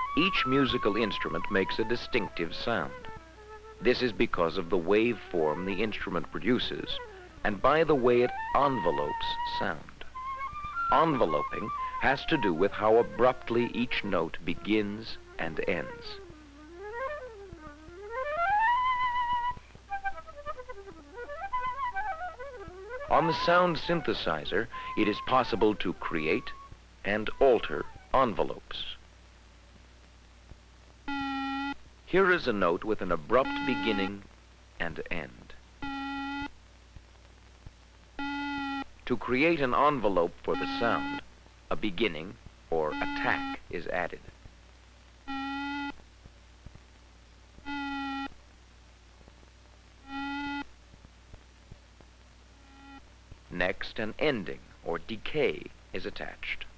Each musical instrument makes a distinctive sound. This is because of the waveform the instrument produces and by the way it envelopes sound. Enveloping has to do with how abruptly each note begins and ends. On the sound synthesizer, it is possible to create and alter envelopes. Here is a note with an abrupt beginning and end. To create an envelope for the sound, a beginning or attack is added. Next, an ending or decay is attached.